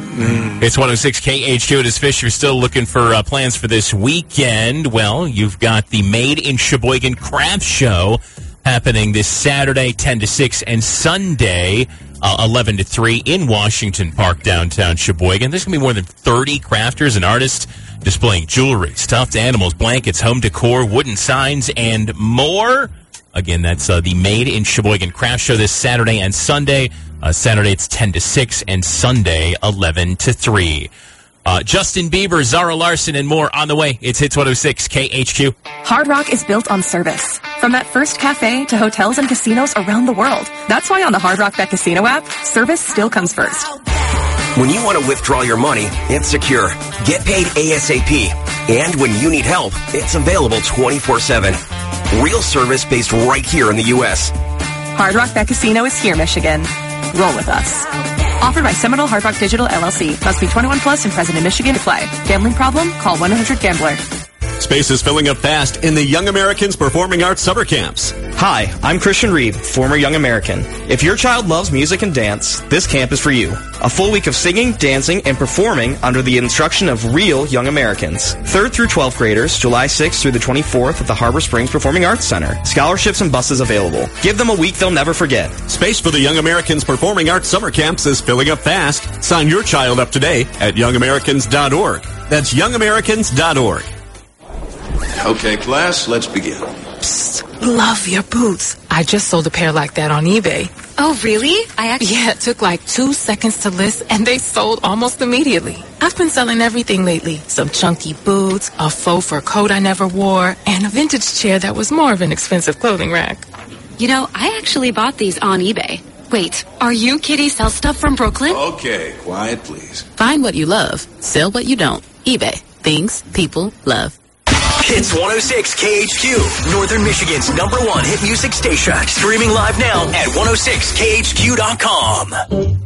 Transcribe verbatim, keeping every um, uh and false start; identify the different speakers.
Speaker 1: Mm. It's one oh six K H Q. It is Fish. You're still looking for uh, plans for this weekend. Well, you've got the Made in Sheboygan Craft Show happening this Saturday, ten to six, and Sunday, uh, eleven to three in Washington Park, downtown Sheboygan. There's going to be more than thirty crafters and artists displaying jewelry, stuffed animals, blankets, home decor, wooden signs, and more. Again, that's uh, the Made in Sheboygan Craft Show this Saturday and Sunday. Uh, Saturday, it's ten to six, and Sunday, eleven to three. Uh, Justin Bieber, Zara Larson, and more on the way. It's Hits one oh six K H Q.
Speaker 2: Hard Rock is built on service. From that first cafe to hotels and casinos around the world. That's why on the Hard Rock Bet Casino app, service still comes first.
Speaker 3: When you want to withdraw your money, it's secure. Get paid ASAP. And when you need help, it's available twenty-four seven. Real service based right here in the U S.
Speaker 2: Hard Rock Bet Casino is here, Michigan. Roll with us. Offered by Seminole Hard Rock Digital, L L C. Must be twenty-one plus and present in Michigan to play. Gambling problem? Call one eight hundred gambler.
Speaker 4: Space is filling up fast in the Young Americans Performing Arts Summer Camps.
Speaker 5: Hi, I'm Christian Reed, former Young American. If your child loves music and dance, this camp is for you. A full week of singing, dancing, and performing under the instruction of real Young Americans. third through twelfth graders, July sixth through the twenty-fourth at the Harbor Springs Performing Arts Center. Scholarships and buses available. Give them a week they'll never forget.
Speaker 4: Space for the Young Americans Performing Arts Summer Camps is filling up fast. Sign your child up today at young americans dot org. That's young americans dot org.
Speaker 6: Okay, class, let's begin.
Speaker 7: Psst, love your boots. I just sold a pair like that on eBay.
Speaker 8: Oh, really? I actually...
Speaker 7: Yeah, it took like two seconds to list, and they sold almost immediately. I've been selling everything lately. Some chunky boots, a faux fur coat I never wore, and a vintage chair that was more of an expensive clothing rack.
Speaker 8: You know, I actually bought these on eBay. Wait, are you Kitty Sell Stuff from Brooklyn?
Speaker 6: Okay, quiet, please.
Speaker 9: Find what you love. Sell what you don't. eBay. Things people love.
Speaker 3: Hits one oh six K H Q, Northern Michigan's number one hit music station. Streaming live now at one oh six K H Q dot com.